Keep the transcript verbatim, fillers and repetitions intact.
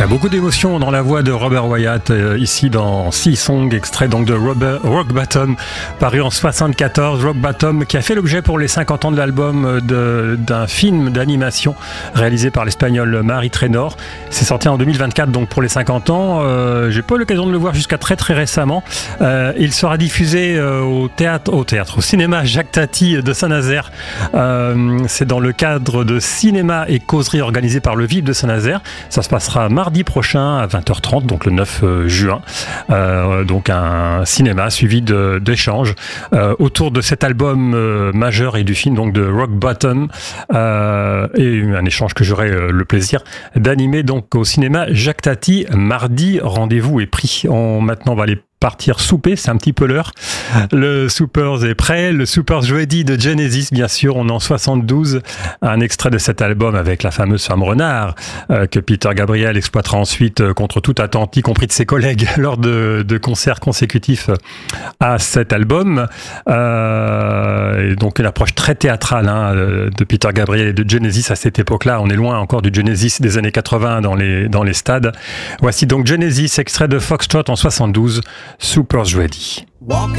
Il y a beaucoup d'émotions dans la voix de Robert Wyatt, euh, ici dans Sea Song, extrait donc de Robert, Rock Bottom, paru en soixante-quatorze. Rock Bottom qui a fait l'objet pour les cinquante ans de l'album de, d'un film d'animation réalisé par l'espagnol Mari Trainor. C'est sorti en deux mille vingt-quatre, donc pour les cinquante ans. Euh, j'ai pas eu l'occasion de le voir jusqu'à très très récemment. Euh, il sera diffusé euh, au théâtre, au théâtre, au cinéma Jacques Tati de Saint-Nazaire. Euh, c'est dans le cadre de cinéma et causerie organisé par le V I P de Saint-Nazaire. Ça se passera mardi prochain à vingt heures trente, donc le neuf juin. Euh, donc un cinéma suivi de, d'échanges euh, autour de cet album euh, majeur et du film donc de Rock Bottom, euh, et un échange que j'aurai euh, le plaisir d'animer donc au cinéma Jacques Tati mardi. Rendez-vous est pris. On, maintenant on va aller partir souper, c'est un petit peu l'heure. Le Soupers est prêt, le Soupers Ready de Genesis, bien sûr, on est en soixante-douze, un extrait de cet album avec la fameuse femme renard euh, que Peter Gabriel exploitera ensuite euh, contre toute attente, y compris de ses collègues, lors de, de concerts consécutifs à cet album. Euh, et donc une approche très théâtrale hein, de Peter Gabriel et de Genesis à cette époque-là. On est loin encore du Genesis des années quatre-vingts dans les, dans les stades. Voici donc Genesis, extrait de Foxtrot en soixante-douze, Soupers Ready. Walking